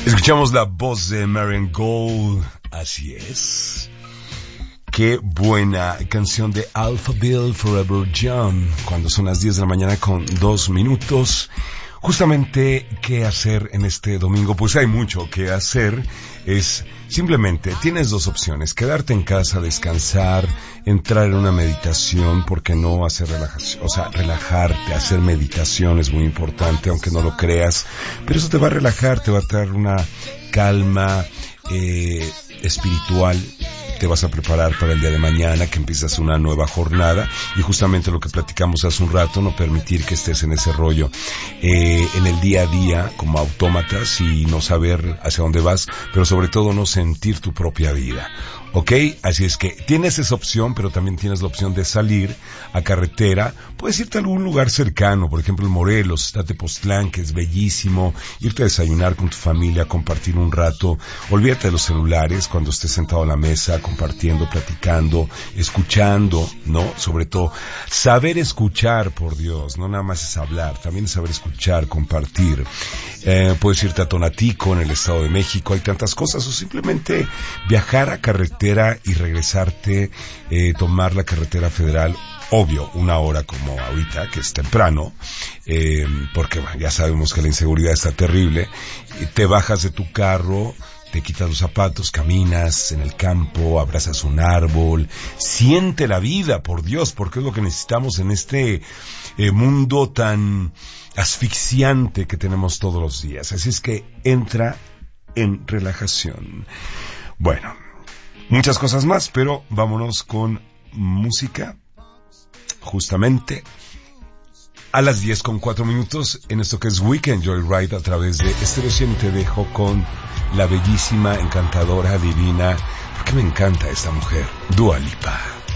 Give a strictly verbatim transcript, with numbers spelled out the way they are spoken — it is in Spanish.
Escuchamos la voz de Marian Gold, así es. Qué buena canción de Alphaville, Forever Young, cuando son las diez de la mañana con dos minutos. Justamente, ¿qué hacer en este domingo? Pues hay mucho que hacer. Es simplemente, tienes dos opciones: quedarte en casa, descansar, entrar en una meditación, porque no hacer relajación, o sea, relajarte, hacer meditación es muy importante, aunque no lo creas, pero eso te va a relajar, te va a traer una calma eh, espiritual. Te vas a preparar para el día de mañana, que empiezas una nueva jornada, y justamente lo que platicamos hace un rato, no permitir que estés en ese rollo eh, en el día a día como autómatas y no saber hacia dónde vas, pero sobre todo no sentir tu propia vida. ¿Ok? Así es que tienes esa opción, pero también tienes la opción de salir a carretera. Puedes irte a algún lugar cercano, por ejemplo en Morelos, está Tepoztlán, que es bellísimo, irte a desayunar con tu familia, compartir un rato. Olvídate de los celulares cuando estés sentado a la mesa, compartiendo, platicando, escuchando, ¿no? Sobre todo, saber escuchar, por Dios, no nada más es hablar, también es saber escuchar, compartir. Eh, puedes irte a Tonatico, en el Estado de México, hay tantas cosas, o simplemente viajar a carretera y regresarte, eh, tomar la carretera federal, obvio, una hora como ahorita, que es temprano, eh, porque bueno, ya sabemos que la inseguridad está terrible, te bajas de tu carro, te quitas los zapatos, caminas en el campo, abrazas un árbol, siente la vida, por Dios, porque es lo que necesitamos en este eh, mundo tan asfixiante que tenemos todos los días. Así es que entra en relajación. Bueno, muchas cosas más, pero vámonos con música, justamente a las diez con cuatro minutos, en esto que es Weekend Joyride a través de Estéreo cien. Te dejo con la bellísima, encantadora, divina, porque me encanta esta mujer, Dua Lipa.